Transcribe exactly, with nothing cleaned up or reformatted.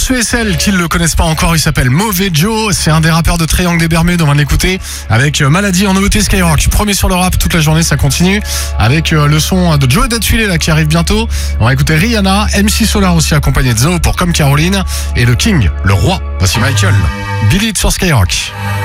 ceux et celles qui ne le connaissent pas encore, il s'appelle Mauvais Joe. C'est un des rappeurs de Triangle des Bermudes. On va l'écouter avec Maladie en nouveauté Skyrock. Premier sur le rap toute la journée, ça continue avec le son de Joe Datulé là qui arrive bientôt. On va écouter Rihanna, M C Solar aussi accompagné de Zoe pour Comme Caroline et le King, le roi. Voici Michael. Billy sur Skyrock.